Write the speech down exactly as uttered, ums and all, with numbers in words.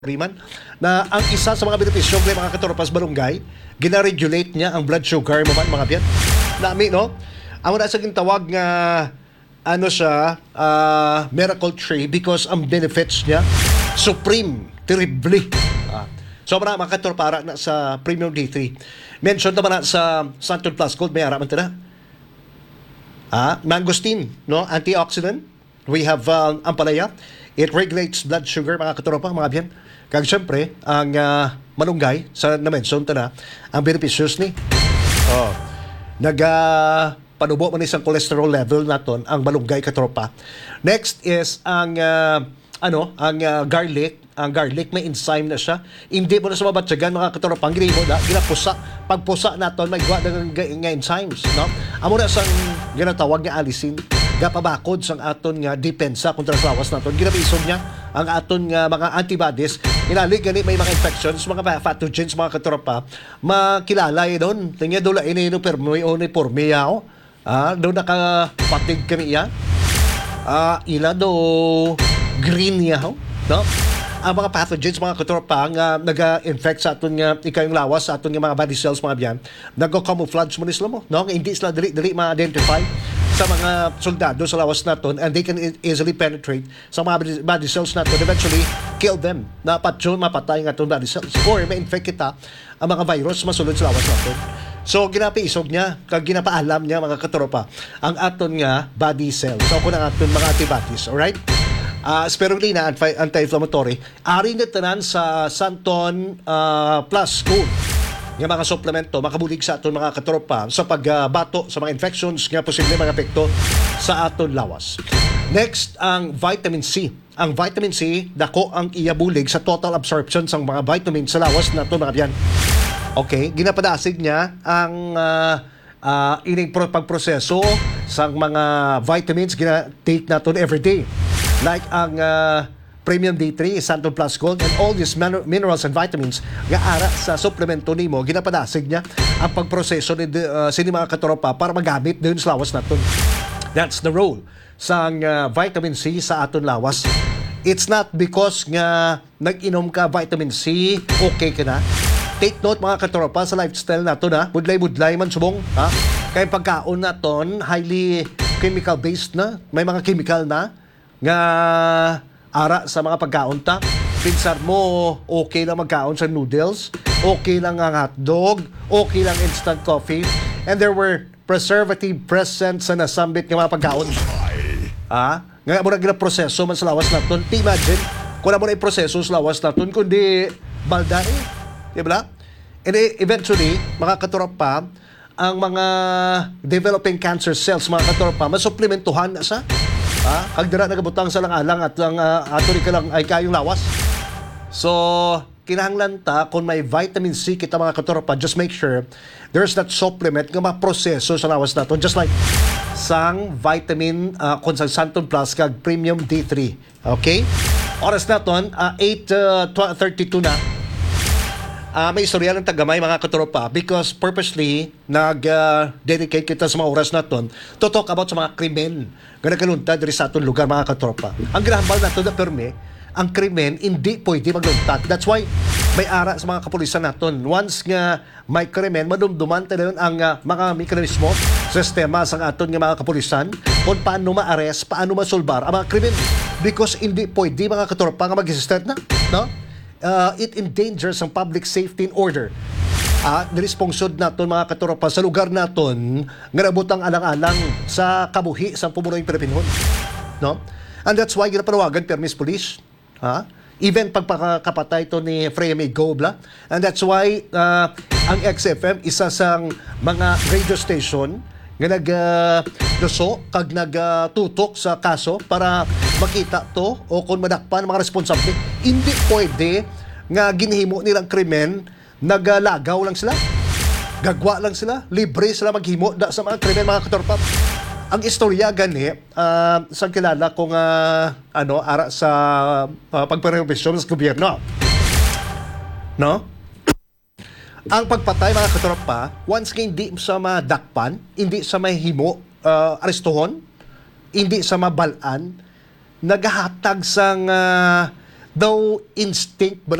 Riman, na ang isa sa mga benepisyo ng mga katropas barangay, gina-regulate niya ang blood sugar mo man mga biyan. Nami, no? Amo na sa tawag nga ano siya, ah, miracle tree because ang benefits niya supreme, terribly. Ah. So mga mga katropa para na sa Premium D three. Mention naman na sa Santon Plus Gold, may araman ito na. Ah, mangosteen, no? Antioxidant. We have uh, ampalaya. It regulates blood sugar, mga katropa, mga biyan. Kag siyempre, ang uh, malunggay, sa na-mention ito na, ang beneficious ni. Oh. Nag, uh, panubo man isang cholesterol level naton ang malunggay, katropa. Next is ang, uh, ano, ang uh, garlic. Ang garlic, may enzyme na siya. Hindi mo na sumabatsagan, mga katropa. Ang gini mo na, ginapusa. Pagpusa naton, may gawa ng nga enzymes, no? Amo na sang ginatawag nga alisin. Gapabakod sang aton nga depensa kontra sa lawas naton. Ginabisog niya ang aton nga mga antibodies. Inalig gani may mga infections, mga pathogens, mga katropa, makilala yun doon. Tingnan doon lang ini permi o ni pormia o. Ah, doon nakapatig kami iya. Ah, ila do green ya ho, no? Ang mga pathogens, mga katropa, nga nag-infect sa aton nga ikayong lawas, sa aton nga mga body cells, mga biyan, nag-camouflage mo ni sila mo, no? Hindi sila dili-dili ma-identify sa mga soldado sa lawas naton, and they can easily penetrate sa mga body cells naton, eventually kill them. Dapat yun, mapatay nga itong body cells. Or ma-infect kita ang mga virus masulod sa lawas naton. So, ginapiisog niya, kag ginapaalam niya, mga katropa, ang aton nga body cells. So, kung ang aton mga antibodies, alright? Uh, spirulina, anti-inflammatory, ari na tanan sa Santon uh, Plus Gold. Nga mga suplemento, makabulig sa aton mga katropa sa pagbato uh, sa mga infections nga posible mga epekto sa aton lawas. Next, ang vitamin C. Ang vitamin C, dako ang iyabulig sa total absorption sa mga vitamin sa lawas na ito mga biyan. Okay, ginapadasig niya ang uh, uh, ining pagproseso sa mga vitamins gina-take natin everyday. Like ang uh, Premium D three, Santon Plus Gold, and all these min- minerals and vitamins nga ara sa suplemento nimo, ginapadasig niya ang pagproseso ni uh, sini mga katropa para magamit din sa lawas naton. That's the role sa uh, vitamin C sa aton lawas. It's not because nga nag-inom ka vitamin C, okay ka na. Take note mga katropa sa lifestyle naton ha. Budlay-budlay man subong ha. Kaya pagkaon naton highly chemical based na, may mga chemical na nga ara sa mga pagkaon ta. Pinsar mo, okay lang magkaon sa noodles, okay lang ang hotdog, okay lang instant coffee, and there were preservative present sa nasambit ng mga pagkaon. Ah, nga mo na gina-proseso man sa lawas naton. Imagine, kung na mo na i-proseso sa lawas naton, kundi balda eh. Di ba? And eventually, mga katropa, ang mga developing cancer cells, mga katropa, masuplementuhan na sa ah, kagdara nagabutang sa lang-alang at lang uh, ato ka lang ay kayong lawas. So, kinahanglan ta kung may vitamin C kita mga katropa, just make sure there's that supplement nga maproseso sa lawas naton, just like sang vitamin uh, kung sa Santon Plus kag Premium D three. Okay? Oras naton uh, eight thirty-two na. Uh, may istorya ng tagamay mga katropa because purposely nag-dedicate uh, kita sa mga oras naton to talk about sa mga krimen nga nagkaluntad diri sa aton lugar mga katropa. Ang ginahambal naton na perme, ang krimen hindi pwede magluntad. That's why may ara sa mga kapulisan naton. Once nga may krimen, madumduman tayo ang uh, mga mekanismo, sistema sa aton nga mga kapulisan kung paano ma-arrest, paano masulbar ang mga krimen. Because hindi pwede mga katropa nga mag-resist na, no? Uh, it endangers ang public safety and order. At uh, niresponsod naton mga katropa sa lugar naton nga nabutang alang-alang sa kabuhi sa pumunoy Pilipino. No? And that's why ginapanawagan permis police. Ha? Even pagpakapatay to ni Freyme Gobla. And that's why uh, ang X F M isa sang mga radio station nga nag-doso uh, kag nagtutok uh, sa kaso para makita to o kung madakpan mga responsable. Hindi pwede nga ginhimo nilang krimen, naglagaw lang sila, gagwa lang sila, libre sila maghimo da sa mga krimen mga katorpa. Ang istorya gani uh, sa kilala kung uh, ano ara sa uh, pagparebisyon sa gobyerno, no? Ang pagpatay mga katropa, once nga hindi sa madakpan, hindi sa mahimo, uh, arestuhon, hindi sa mabalaan, naghahatag sang uh, Though instinct ba